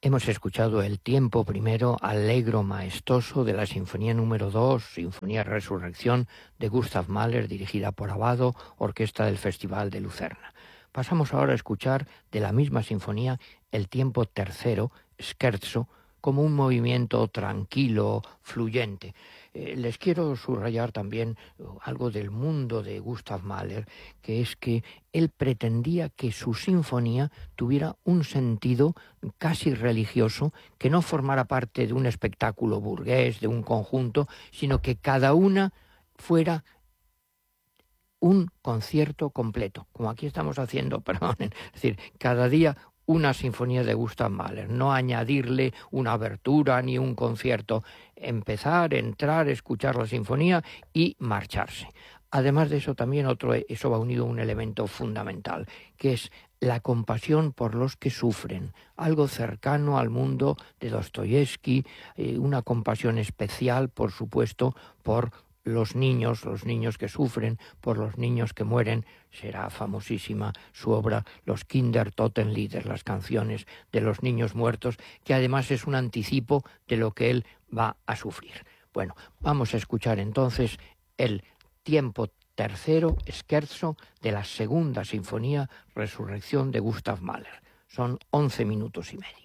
Hemos escuchado el tiempo primero allegro maestoso de la Sinfonía número 2, Sinfonía Resurrección de Gustav Mahler, dirigida por Abbado, orquesta del Festival de Lucerna. Pasamos ahora a escuchar de la misma sinfonía el tiempo tercero, scherzo, como un movimiento tranquilo, fluyente. Les quiero subrayar también algo del mundo de Gustav Mahler, que es que él pretendía que su sinfonía tuviera un sentido casi religioso, que no formara parte de un espectáculo burgués, de un conjunto, sino que cada una fuera un concierto completo, como aquí estamos haciendo, perdonen, es decir, cada día una sinfonía de Gustav Mahler, no añadirle una abertura ni un concierto, empezar, entrar, escuchar la sinfonía y marcharse. Además de eso también eso va unido a un elemento fundamental, que es la compasión por los que sufren, algo cercano al mundo de Dostoyevsky, una compasión especial, por supuesto, por los niños que sufren, por los niños que mueren. Será famosísima su obra Los Kindertotenlieder, las canciones de los niños muertos, que además es un anticipo de lo que él va a sufrir. Bueno, vamos a escuchar entonces el tiempo tercero, scherzo, de la segunda sinfonía, Resurrección de Gustav Mahler. Son 11 minutos y medio.